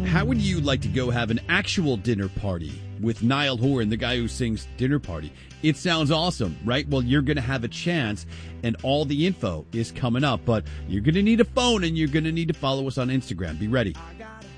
How would you like to go have an actual dinner party with Niall Horan, the guy who sings Dinner Party? It sounds awesome, right? Well, you're going to have a chance, and all the info is coming up, but you're going to need a phone, and you're going to need to follow us on Instagram. Be ready.